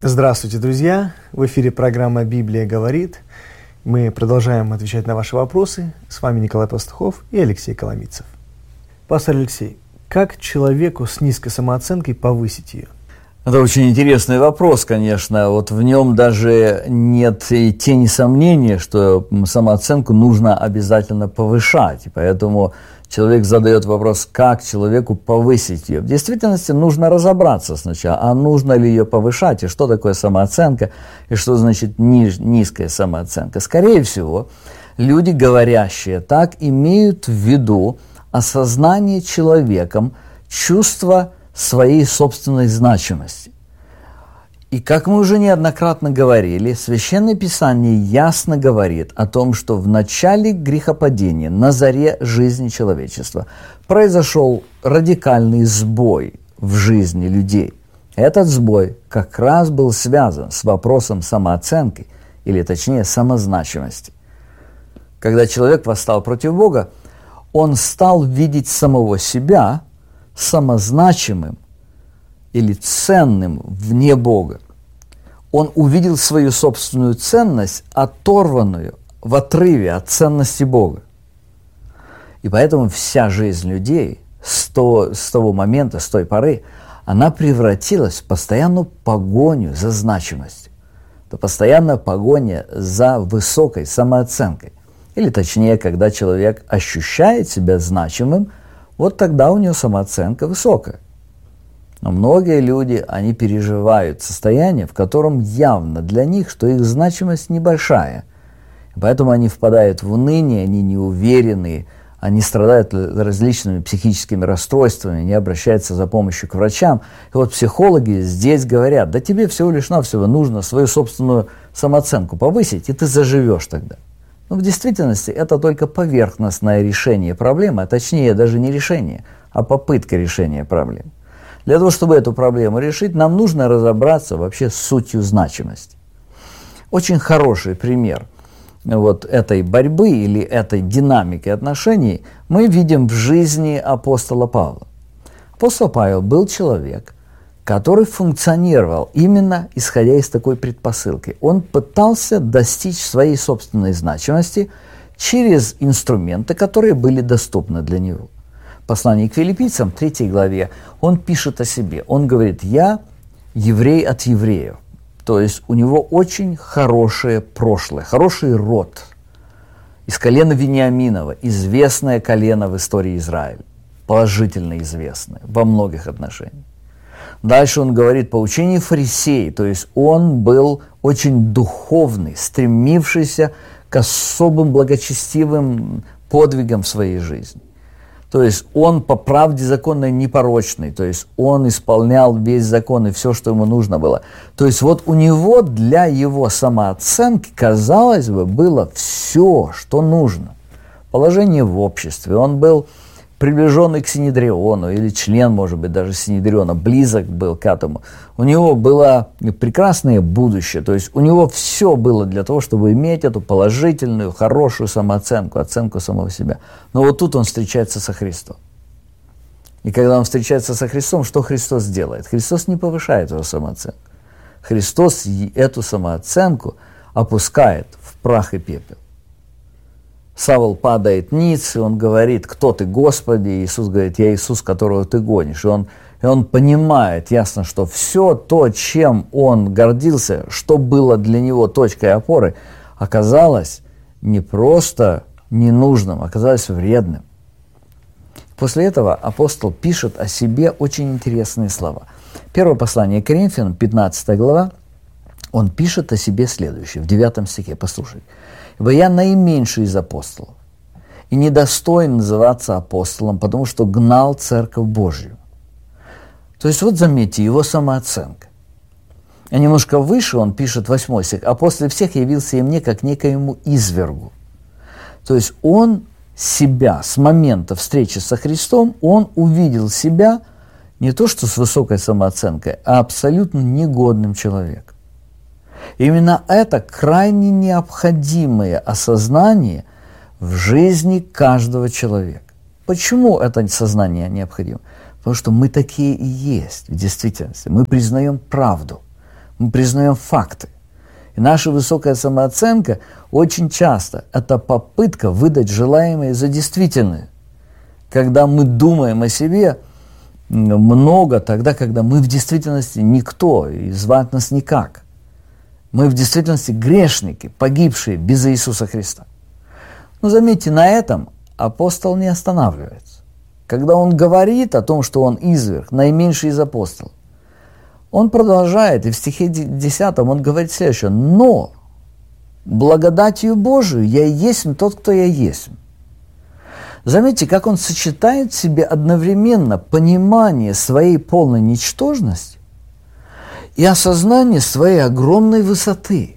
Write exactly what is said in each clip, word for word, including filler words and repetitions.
Здравствуйте, друзья! В эфире программа «Библия говорит». Мы продолжаем отвечать на ваши вопросы. С вами Николай Пастухов и Алексей Коломийцев. Пастор Алексей, как человеку с низкой самооценкой повысить ее? Это очень интересный вопрос, конечно. Вот в нем даже нет и тени сомнения, что самооценку нужно обязательно повышать. И поэтому человек задает вопрос, как человеку повысить ее. В действительности нужно разобраться сначала, а нужно ли ее повышать, и что такое самооценка, и что значит ниж, низкая самооценка. Скорее всего, люди, говорящие так, имеют в виду осознание человеком чувства своей собственной значимости. И как мы уже неоднократно говорили, Священное Писание ясно говорит о том, что в начале грехопадения, на заре жизни человечества, произошел радикальный сбой в жизни людей. Этот сбой как раз был связан с вопросом самооценки, или точнее самозначимости. Когда человек восстал против Бога, он стал видеть самого себя самозначимым или ценным вне Бога. Он увидел свою собственную ценность, оторванную в отрыве от ценности Бога. И поэтому вся жизнь людей с того, с того момента, с той поры, она превратилась в постоянную погоню за значимостью. Это постоянная погоня за высокой самооценкой. Или точнее, когда человек ощущает себя значимым, вот тогда у него самооценка высокая. Но многие люди, они переживают состояние, в котором явно для них, что их значимость небольшая. И поэтому они впадают в уныние, они неуверенные, они страдают различными психическими расстройствами, они обращаются за помощью к врачам. И вот психологи здесь говорят, да тебе всего лишь навсего нужно свою собственную самооценку повысить, и ты заживешь тогда. Но в действительности это только поверхностное решение проблемы, а точнее даже не решение, а попытка решения проблемы. Для того, чтобы эту проблему решить, нам нужно разобраться вообще с сутью значимости. Очень хороший пример вот этой борьбы или этой динамики отношений мы видим в жизни апостола Павла. Апостол Павел был человек, который функционировал именно исходя из такой предпосылки. Он пытался достичь своей собственной значимости через инструменты, которые были доступны для него. В послании к Филиппийцам, третьей главе, он пишет о себе. Он говорит: «Я еврей от евреев». То есть у него очень хорошее прошлое, хороший род. Из колена Вениаминова, известное колено в истории Израиля. Положительно известное во многих отношениях. Дальше он говорит по учению фарисеи, то есть он был очень духовный, стремившийся к особым благочестивым подвигам в своей жизни. То есть он по правде законной непорочный, то есть он исполнял весь закон и все, что ему нужно было. То есть вот у него для его самооценки, казалось бы, было все, что нужно. Положение в обществе, он был приближенный к Синедриону, или член, может быть, даже Синедриона, близок был к этому. У него было прекрасное будущее, то есть у него все было для того, чтобы иметь эту положительную, хорошую самооценку, оценку самого себя. Но вот тут он встречается со Христом. И когда он встречается со Христом, что Христос делает? Христос не повышает его самооценку. Христос эту самооценку опускает в прах и пепел. Савл падает ниц, и он говорит: «Кто ты, Господи?» И Иисус говорит: «Я Иисус, которого ты гонишь». И он, и он понимает ясно, что все то, чем он гордился, что было для него точкой опоры, оказалось не просто ненужным, оказалось вредным. После этого апостол пишет о себе очень интересные слова. Первое послание к Коринфянам, пятнадцатая глава, он пишет о себе следующее, в девятом стихе, послушай. «Ибо я наименьший из апостолов, и недостоин называться апостолом, потому что гнал Церковь Божью». То есть вот заметьте, его самооценка. А немножко выше он пишет восьмой стих: «А после всех явился и мне, как некоему извергу». То есть он себя с момента встречи со Христом, он увидел себя не то что с высокой самооценкой, а абсолютно негодным человеком. Именно это крайне необходимое осознание в жизни каждого человека. Почему это сознание необходимо? Потому что мы такие и есть в действительности. Мы признаем правду. Мы признаем факты. И наша высокая самооценка очень часто это попытка выдать желаемое за действительное. Когда мы думаем о себе много, тогда, когда мы в действительности никто, и звать нас никак. Мы в действительности грешники, погибшие без Иисуса Христа. Но заметьте, на этом апостол не останавливается. Когда он говорит о том, что он изверг, наименьший из апостолов, он продолжает, и в стихе десятом он говорит следующее: «Но благодатью Божию я и есть тот, кто я есть». Заметьте, как он сочетает в себе одновременно понимание своей полной ничтожности и осознание своей огромной высоты.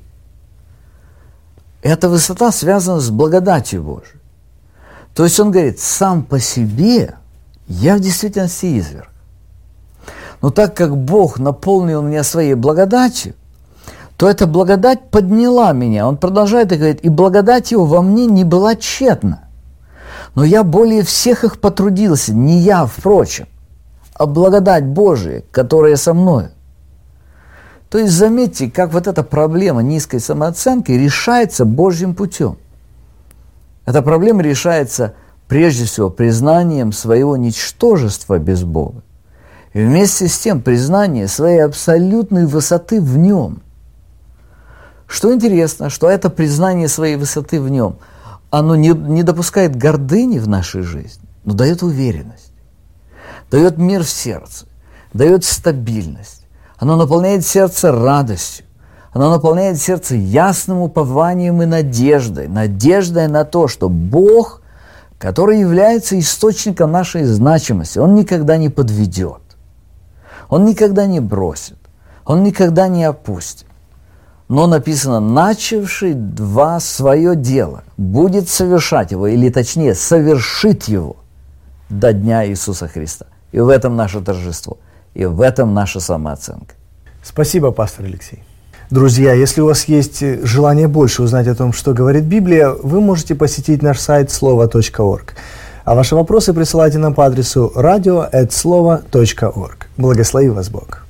Эта высота связана с благодатью Божией. То есть он говорит, сам по себе я в действительности изверг. Но так как Бог наполнил меня своей благодатью, то эта благодать подняла меня. Он продолжает и говорит, и благодать его во мне не была тщетна. Но я более всех их потрудился, не я, впрочем, а благодать Божия, которая со мною. То есть заметьте, как вот эта проблема низкой самооценки решается Божьим путем. Эта проблема решается прежде всего признанием своего ничтожества без Бога. И вместе с тем признание своей абсолютной высоты в Нем. Что интересно, что это признание своей высоты в Нем, оно не, не допускает гордыни в нашей жизни, но дает уверенность, дает мир в сердце, дает стабильность. Оно наполняет сердце радостью, оно наполняет сердце ясным упованием и надеждой, надеждой на то, что Бог, который является источником нашей значимости, Он никогда не подведет, Он никогда не бросит, Он никогда не опустит. Но написано, начавший два свое дело, будет совершать его, или точнее, совершит его до дня Иисуса Христа. И в этом наше торжество, и в этом наша самооценка. Спасибо, пастор Алексей. Друзья, если у вас есть желание больше узнать о том, что говорит Библия, вы можете посетить наш сайт слово точка орг. А ваши вопросы присылайте нам по адресу радио эт слово точка орг. Благослови вас Бог.